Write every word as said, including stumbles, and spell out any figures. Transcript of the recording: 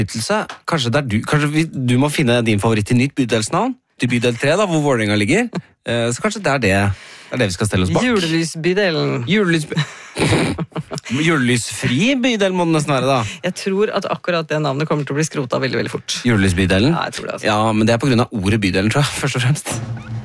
Kanskje, der du, kanskje vi, du må finne din favoritt til nytt bydelsnavn? Til bydel tre, da, hvor Vålerenga ligger. Eh, så kanskje det er det, det er det vi skal stelle oss bak. Julelysbydelen. Julelys... Julelysfri bydel må det nesten være, da. Jeg tror at akkurat det navnet kommer til å bli skrota veldig, veldig fort. Julelysbydelen? Ja, jeg tror det, altså. Ja, men det er på grunn av ordet bydelen, tror jeg, først og fremst.